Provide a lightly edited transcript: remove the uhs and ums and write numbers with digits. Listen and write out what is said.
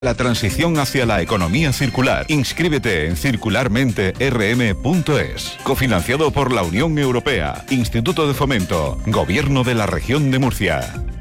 La transición hacia la economía circular. Inscríbete en circularmente.rm.es. Cofinanciado por la Unión Europea, Instituto de Fomento, Gobierno de la Región de Murcia.